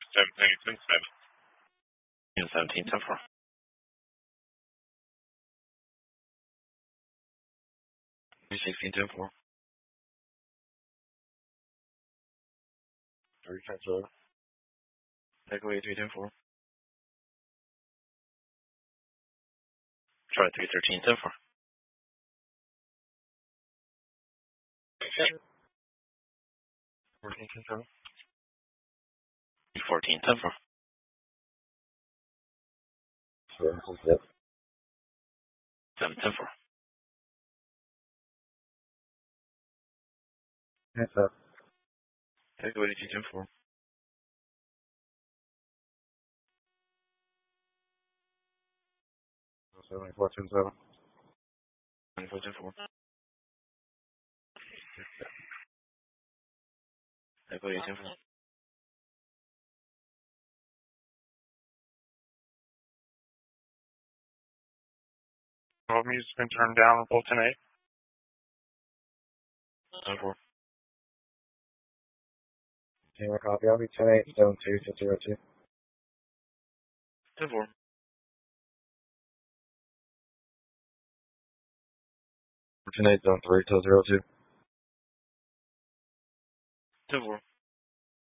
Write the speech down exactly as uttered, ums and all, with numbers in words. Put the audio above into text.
seventeen, ten seven. Unit seventeen, ten four. three sixteen, ten four. three ten seven. Echo eight three, ten four. Try three thirteen, ten four. fourteen, ten seven. fourteen, ten four. seven, ten four. Yes, sir. Echo eighty two, ten four. seventy-four, ten seven. twenty-four, ten four. Echo eighty, ten four. Well, music's been turned down, Fulton eight. ten four. Team copy. I'll be ten eight, zone two to zero two. ten four. ten eight, zone three to zero two. ten four.